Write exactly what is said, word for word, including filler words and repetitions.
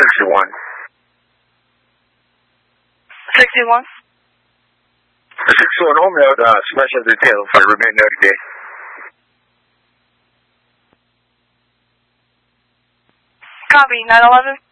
sixty-one. sixty-one? sixty-one, home note, uh, special detail for the remaining of the day. Copy, nine eleven.